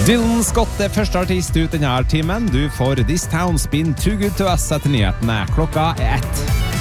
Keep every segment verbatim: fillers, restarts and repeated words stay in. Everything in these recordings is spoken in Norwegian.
Dylan Scott er første artist ut denne timen. Du får This Town's Been Too Good To Us etter nyhetene. Klokka er ett.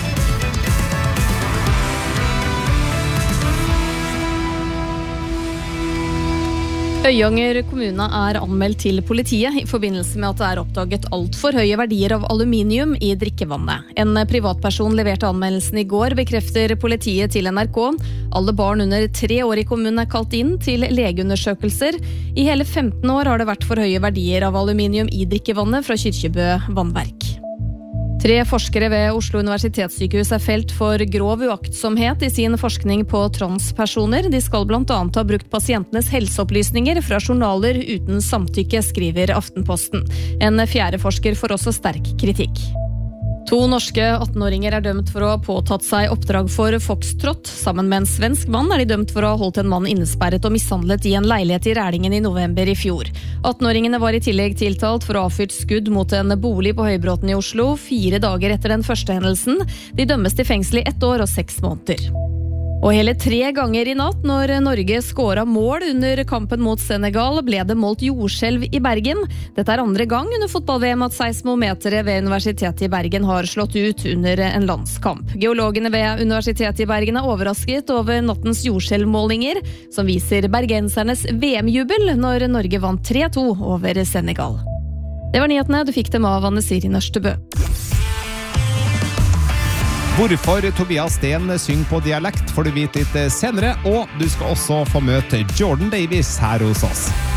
Øyanger kommune er anmeldt til politiet I forbindelse med at det er oppdaget alt for høye verdier av aluminium I drikkevannet. En privatperson leverte anmeldelsen I går, bekrefter politiet til N R K. Alle barn under tre år I kommunen er kalt inn til legeundersøkelser. I hele femten år har det vært for høye verdier av aluminium I drikkevannet fra Kyrkjebø vannverk. Tre forskere ved Oslo universitetssykehus er felt for grov uaktsomhet I sin forskning på transpersoner. De skal blant annet ha brukt pasientenes helseopplysninger fra journaler uten samtykke, skriver Aftenposten. En fjerde forsker får også sterk kritikk. To norske atten-åringer er dømt for å ha påtatt seg oppdrag for Foxtrot. Sammen med en svensk mann er de dømt for å ha holdt en mann innesperret og mishandlet I en leilighet I Rælingen I november I fjor. atten-åringene var I tillegg tiltalt for å ha fyrt skudd mot en bolig på Høybråten I Oslo fire dager etter den første hendelsen. De dømmes til fengsel I ett år og seks måneder. Og hele tre ganger I natt, når Norge skåret mål under kampen mot Senegal, ble det målt jordskjelv I Bergen. Dette er andre gang under fotball-VM at seismometere ved Universitetet I Bergen har slått ut under en landskamp. Geologene ved Universitetet I Bergen er overrasket over nattens jordskjelvmålinger, som viser bergensernes VM-jubel når Norge vant tre to over Senegal. Det var nyhetene, du fikk dem av Anne Siri Nørstebø. Hvorfor Tobias Sten synger på dialekt får du vite litt senere, og du skal også få møte Jordan Davis her hos oss.